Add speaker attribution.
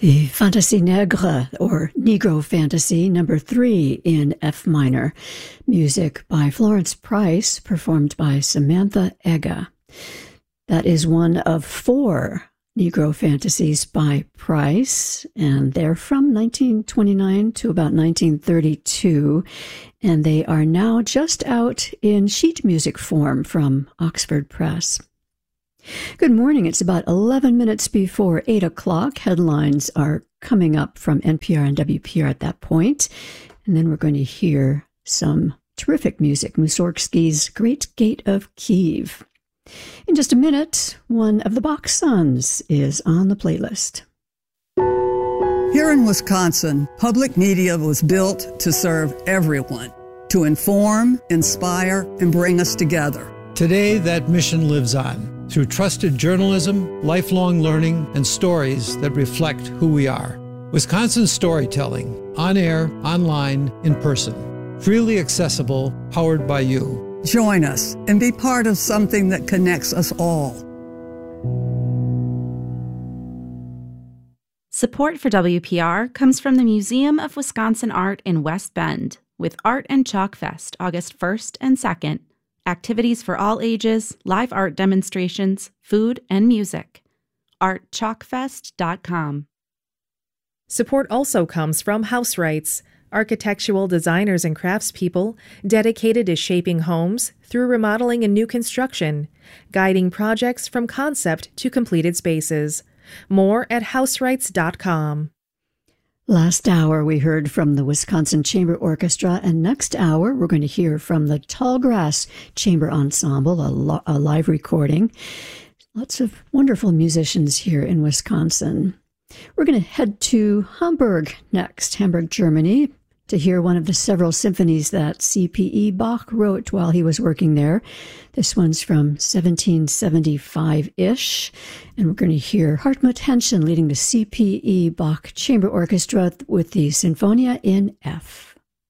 Speaker 1: The Fantasy Negre, or Negro Fantasy, number 3 in F minor. Music by Florence Price, performed by Samantha Ega. That is one of 4 Negro Fantasies by Price, and they're from 1929 to about 1932, and they are now just out in sheet music form from Oxford Press. Good morning. It's about 11 minutes before 8 o'clock. Headlines are coming up from NPR and WPR at that point. And then we're going to hear some terrific music, Mussorgsky's Great Gate of Kiev. In just a minute, one of the Bach Sons is on the playlist.
Speaker 2: Here in Wisconsin, public media was built to serve everyone, to inform, inspire, and bring us together.
Speaker 3: Today, that mission lives on through trusted journalism, lifelong learning, and stories that reflect who we are. Wisconsin storytelling, on air, online, in person. Freely accessible, powered by you.
Speaker 2: Join us and be part of something that connects us all.
Speaker 4: Support for WPR comes from the Museum of Wisconsin Art in West Bend, with Art and Chalk Fest August 1st and 2nd. Activities for all ages, live art demonstrations, food, and music. ArtChalkFest.com.
Speaker 5: Support also comes from House Rights, architectural designers and craftspeople dedicated to shaping homes through remodeling and new construction, guiding projects from concept to completed spaces. More at houserights.com.
Speaker 1: Last hour, we heard from the Wisconsin Chamber Orchestra, and next hour, we're going to hear from the Tallgrass Chamber Ensemble, a live recording. Lots of wonderful musicians here in Wisconsin. We're going to head to Hamburg next, Hamburg, Germany, to hear one of the several symphonies that C.P.E. Bach wrote while he was working there. This one's from 1775-ish, and we're going to hear Hartmut Henschen leading the C.P.E. Bach Chamber Orchestra with the Sinfonia in F.